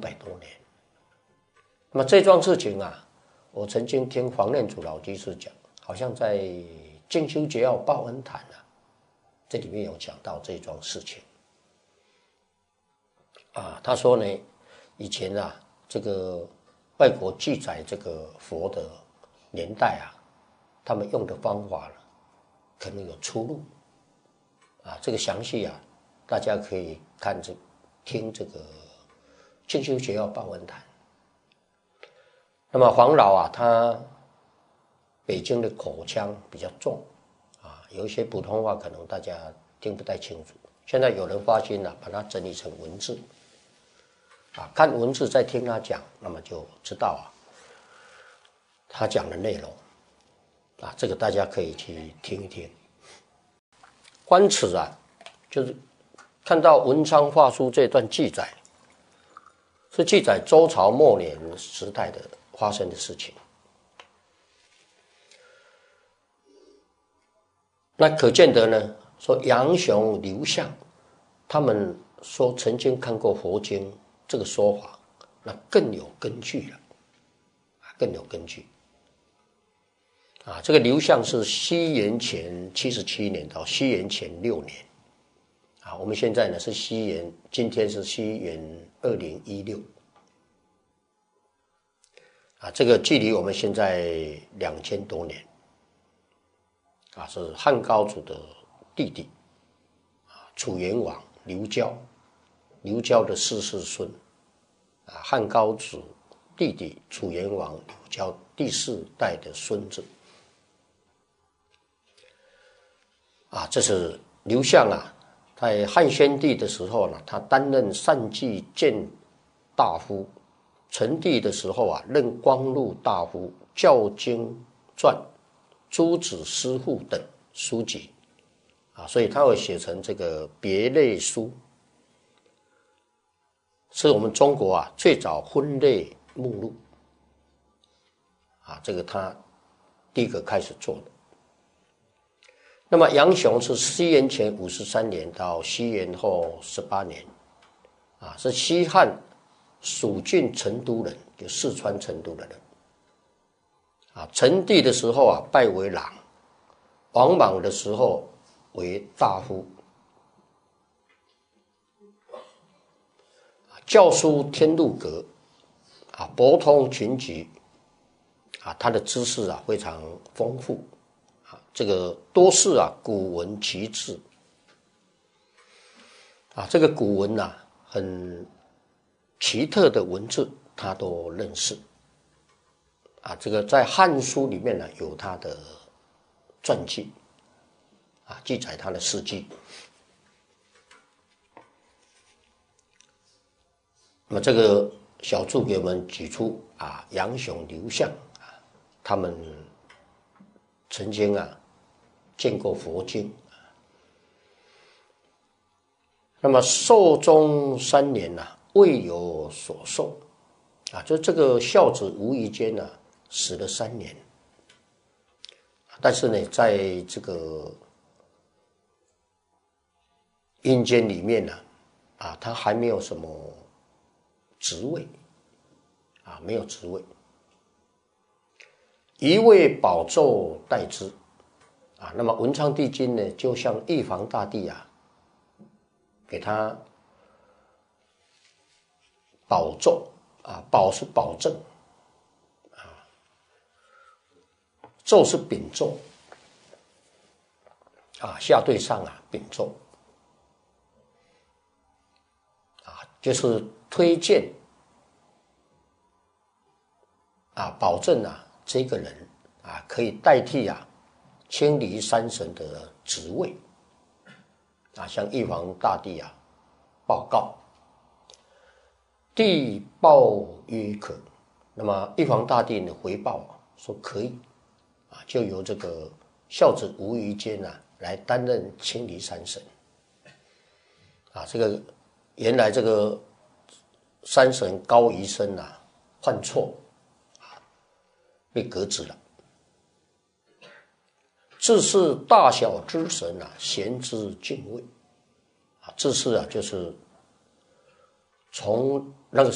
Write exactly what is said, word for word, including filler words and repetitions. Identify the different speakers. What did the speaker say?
Speaker 1: 百多年。那么这桩事情啊，我曾经听黄念祖老居士讲，好像在《静修结要报恩坛》啊，这里面有讲到这桩事情。啊，他说呢，以前啊，这个外国记载这个佛的年代啊，他们用的方法呢，可能有出入。啊，这个详细啊，大家可以看这听这个《静修结要报恩坛》。那么黄老啊，他北京的口腔比较重啊，有一些普通话可能大家听不太清楚。现在有人发心了、啊，把它整理成文字啊，看文字再听他讲，那么就知道啊，他讲的内容啊，这个大家可以去听一听。观此啊，就是看到文昌画书这段记载，是记载周朝末年时代的发生的事情。那可见得呢，说杨雄、刘向他们说曾经看过佛经这个说法，那更有根据了，更有根据。啊，这个刘向是西元前七十七年到西元前六年，啊，我们现在呢是西元，今天是西元二零一六，啊，这个距离我们现在两千多年，啊，是汉高祖的弟弟，啊，楚元王刘交，刘交的四世孙，啊，汉高祖弟弟楚元王刘交第四代的孙子。啊，这是刘向啊，在汉宣帝的时候呢，他担任善济谏大夫；成帝的时候啊，任光禄大夫、教经传、诸子司户等书籍啊，所以他会写成这个别类书，是我们中国啊最早分类目录啊，这个他第一个开始做的。那么杨雄是西元前五十三年到西元后十八年，啊，是西汉蜀郡成都人，就四川成都的人。啊，成帝的时候啊，拜为郎；王莽的时候为大夫。教书天禄阁，啊，博通群集，啊，他的知识啊非常丰富。这个多是啊古文奇志啊，这个古文啊很奇特的文字他都认识啊，这个在《汉书》里面呢有他的传记啊，记载他的事迹。那么这个小注给我们举出啊，杨雄、刘向啊，他们曾经啊见过佛经，那么寿终三年啊，未有所受啊，就这个孝子无意间啊死了三年，但是呢，在这个阴间里面呢，啊，他还没有什么职位啊，没有职位，一位宝胄代之。啊，那么文昌帝君呢，就像玉皇大帝啊，给他保胄啊，保是保证啊，胄是秉胄啊，下对上啊，秉胄啊，就是推荐啊，保证啊，这个人啊，可以代替啊。清离三神的职位啊，向玉皇大帝啊报告，帝报曰可。那么玉皇大帝呢回报说可以啊，就由这个孝子无余间啊来担任清离三神啊。这个原来这个三神高宜生啊犯错啊，被革职了。自是大小之神啊，贤之敬畏啊，自是啊，就是从那个